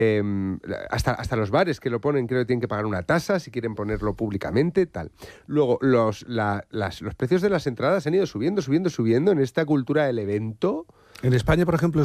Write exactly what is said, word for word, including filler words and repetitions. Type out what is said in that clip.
Eh, hasta, hasta los bares que lo ponen, creo que tienen que pagar una tasa si quieren ponerlo públicamente, tal. Luego, los, la, las, los precios de las entradas han ido subiendo, subiendo, subiendo en esta cultura del evento. En España, por ejemplo,